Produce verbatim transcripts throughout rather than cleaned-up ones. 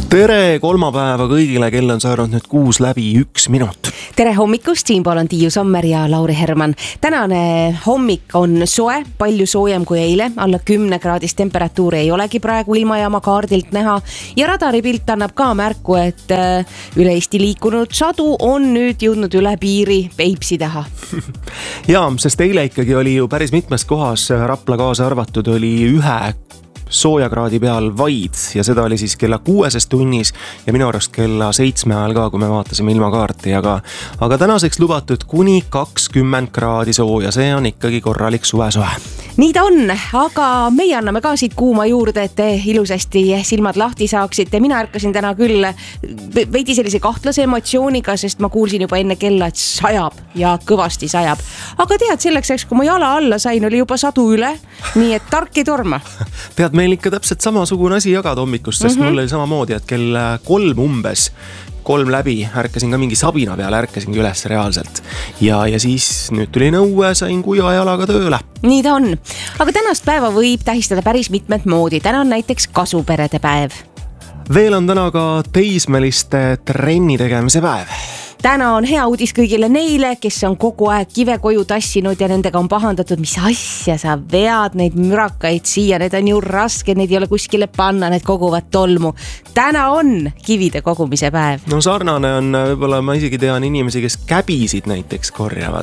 Tere kolmapäeva kõigile, kell on saanud nüüd kuus läbi üks minut. Tere hommikust, siinpool on Tiiu Sommer ja Lauri Herman. Tänane hommik on soe, palju soojem kui eile, alla kümne kraadist temperatuuri ei olegi praegu ilmajaama kaardilt näha ja radaripilt annab ka märku, et üle Eesti liikunud sadu on nüüd jõudnud üle piiri Peipsi taha. Jaa, sest eile ikkagi oli ju päris mitmes kohas Rapla kaasa arvatud oli ühe soojakraadi peal vaid ja seda oli siis kella kuueses tunnis ja minu arust kella seitsme ajal ka, kui me vaatasime ilmakaarti, aga, aga tänaseks lubatud kuni kakskümmend kraadi sooja, see on ikkagi korralik suvesoe. Nii ta on, aga meie anname ka siit kuuma juurde, et te ilusasti silmad lahti saaksite. Mina ärkasin täna küll veidi sellise kahtlase emotsiooniga, sest ma kuulsin juba enne kella, et sajab ja kõvasti sajab. Aga tead, selleks, kui ma jala alla sain, oli juba sadu üle, nii et tark ei torma. Tead, meil ikka täpselt samasugune asi jagada hommikust, sest mm -hmm. mul oli samamoodi, et kell kolm umbes, kolm läbi, ärkasin ka mingi sabina peale, ärkasingi üles reaalselt. Ja, ja siis nüüd tuli nõue, sain kuiva jalaga tööle. Nii ta on. Aga tänast päeva võib tähistada päris mitmed moodi. Täna on näiteks kasuperede päev. Veel on täna ka teismeliste trenni tegemise päev. Täna on hea uudis kõigile neile, kes on kogu aeg kive koju tassinud ja nendega on pahandatud, mis asja sa vead neid mürakaid siia, need on ju raske, need ei ole kuskile panna, need koguvad tolmu. Täna on kivide kogumise päev. No sarnane on, võib-olla ma isegi tean inimesi, kes käbisid näiteks korjavad,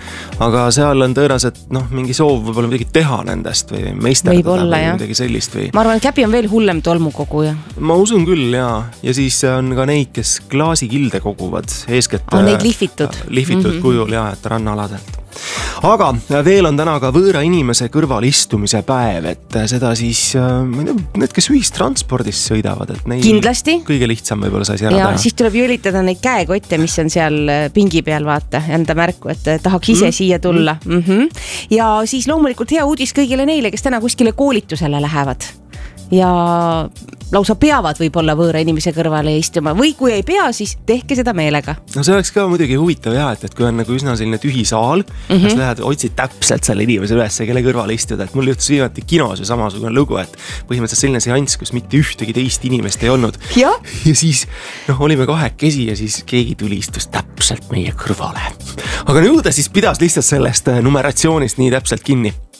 aga seal on tõenäoliselt noh, mingi soov võib-olla midagi teha nendest või meisterdada või midagi sellist. Või... ma arvan, et käbi on veel hullem tolmukoguja. Ma usun küll, jaa. Ja siis on ka neid, kes klaasikilde koguvad. Eesket, on neid lihvitud. Lihvitud mm -hmm. kujul, jah, et rannaaladelt. Aga veel on täna ka võõra inimese kõrval istumise päev, et seda siis, ma ei tea, need, kes ühistranspordis sõidavad, et neid kindlasti kõige lihtsam võib-olla saisi ära ja teha. Siis tuleb jölitada neid käekotte, mis on seal pingi peal, vaata, enda märku, et tahaks ise mm. siia tulla. Mm -hmm. Ja siis loomulikult hea uudis kõigile neile, kes täna kuskile koolitusele lähevad. Ja lausa peavad võib-olla võõra inimese kõrvale istuma või kui ei pea, siis tehke seda meelega. No see oleks ka muidugi huvitav jah, et, et kui on nagu üsna selline tühi saal, mm -hmm. siis lähed, otsid täpselt selle inimese üles, kelle kõrvale istuda, et mul juhtus viimati kinos ju samasugune lugu, et põhimõtteliselt selline seanss, kus mitte ühtegi teist inimest ei olnud. Ja, ja siis noh, olime kahekesi ja siis keegi tuli istus täpselt meie kõrvale. Aga nõuda siis pidas lihtsalt sellest numeratsioonist nii täpselt kinni.